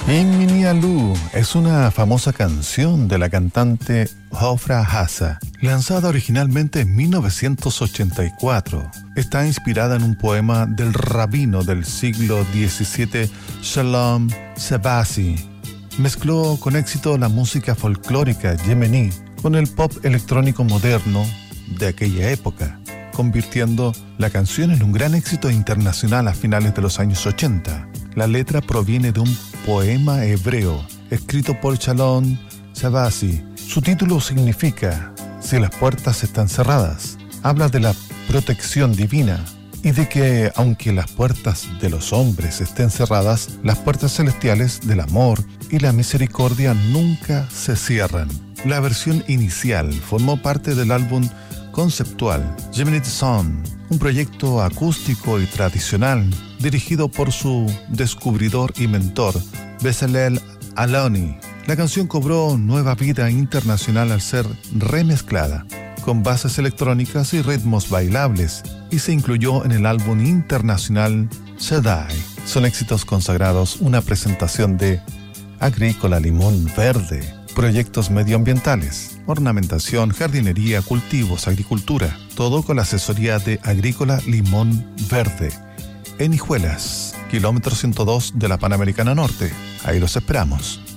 Ingminialu es una famosa canción de la cantante Ofra Hassa, lanzada originalmente en 1984. Está inspirada en un poema del rabino del siglo XVII, Shalom Sebassi. Mezcló con éxito la música folclórica yemení con el pop electrónico moderno de aquella época, convirtiendo la canción en un gran éxito internacional a finales de los años 80. La letra proviene de un poema hebreo escrito por Shalom Sebassi. Su título significa "Si las puertas están cerradas". Habla de la protección divina y de que, aunque las puertas de los hombres estén cerradas, las puertas celestiales del amor y la misericordia nunca se cierran. La versión inicial formó parte del álbum conceptual Yemenite Song, un proyecto acústico y tradicional dirigido por su descubridor y mentor Bezalel Aloni. La canción cobró nueva vida internacional al ser remezclada con bases electrónicas y ritmos bailables y se incluyó en el álbum internacional Shaddai. Son éxitos consagrados, una presentación de Agrícola Limón Verde, proyectos medioambientales, ornamentación, jardinería, cultivos, agricultura, todo con la asesoría de Agrícola Limón Verde, en Hijuelas, kilómetro 102 de la Panamericana Norte. Ahí los esperamos.